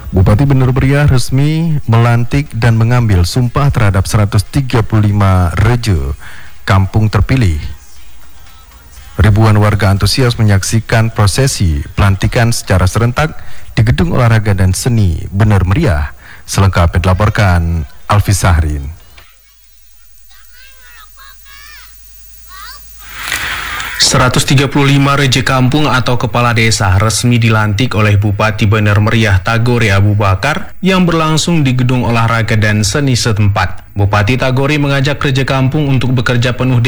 Bupati Bener Meriah resmi melantik dan mengambil sumpah terhadap 135 reje kampung terpilih. Ribuan warga antusias menyaksikan prosesi pelantikan secara serentak di Gedung Olahraga dan Seni Bener Meriah. Selengkapnya dilaporkan Alfi Sahrin. 135 reje kampung atau kepala desa resmi dilantik oleh Bupati Bener Meriah Tagore Abu Bakar yang berlangsung di Gedung Olahraga dan Seni setempat. Bupati Tagore mengajak reje kampung untuk bekerja penuh